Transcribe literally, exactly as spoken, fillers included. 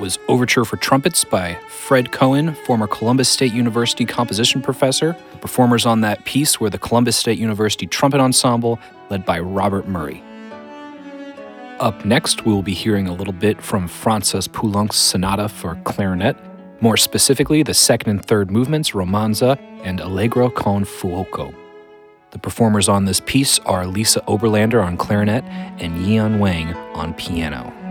was Overture for Trumpets by Fred Cohen, former Columbus State University composition professor. The performers on that piece were the Columbus State University Trumpet Ensemble, led by Robert Murray. Up next, we'll be hearing a little bit from Francis Poulenc's Sonata for Clarinet, more specifically the second and third movements, Romanza and Allegro con fuoco. The performers on this piece are Lisa Oberlander on clarinet and Yian Wang on piano.